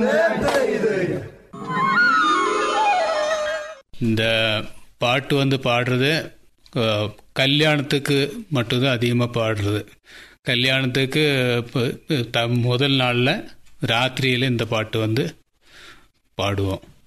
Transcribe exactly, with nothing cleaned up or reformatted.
இந்த பாட்டு வந்து பாடுறது கல்யாணத்துக்கு மட்டும்தான் அதிகமாக பாடுறது. கல்யாணத்துக்கு முதல் நாளில் ராத்திரியில் இந்த பாட்டு வந்து பாடுவோம்.